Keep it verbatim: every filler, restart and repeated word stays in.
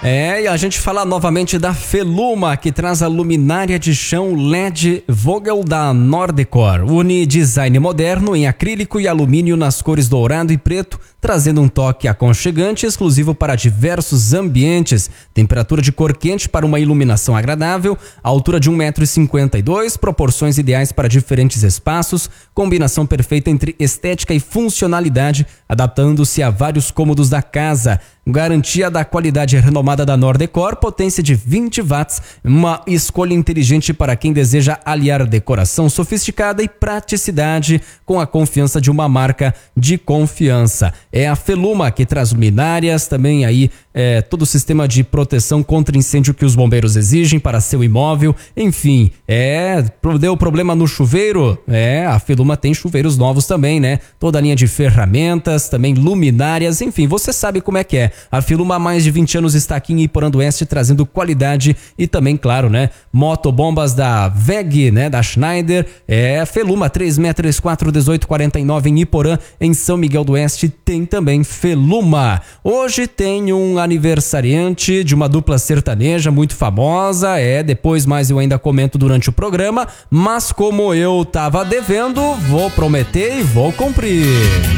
É, e a gente fala novamente da Feluma, que traz a luminária de chão L E D Vogel da Nordecor. Une design moderno em acrílico e alumínio nas cores dourado e preto, trazendo um toque aconchegante exclusivo para diversos ambientes. Temperatura de cor quente para uma iluminação agradável, altura de um metro e cinquenta e dois, proporções ideais para diferentes espaços, combinação perfeita entre estética e funcionalidade, adaptando-se a vários cômodos da casa. Garantia da qualidade renomada da Nordecor, potência de vinte watts, uma escolha inteligente para quem deseja aliar decoração sofisticada e praticidade com a confiança de uma marca de confiança. É a Feluma que traz luminárias, também aí é, todo o sistema de proteção contra incêndio que os bombeiros exigem para seu imóvel. Enfim, é, deu problema no chuveiro? É, a Feluma tem chuveiros novos também, né? Toda a linha de ferramentas, também luminárias, enfim, você sabe como é que é. A Feluma há mais de vinte anos está aqui em Iporã do Oeste trazendo qualidade e também, claro, né? Motobombas da V E G, né? Da Schneider. É Feluma, três seis três quatro, um oito quatro nove em Iporã, em São Miguel do Oeste tem também Feluma. Hoje tem um aniversariante de uma dupla sertaneja muito famosa, é, depois mais eu ainda comento durante o programa, mas como eu tava devendo, vou prometer e vou cumprir.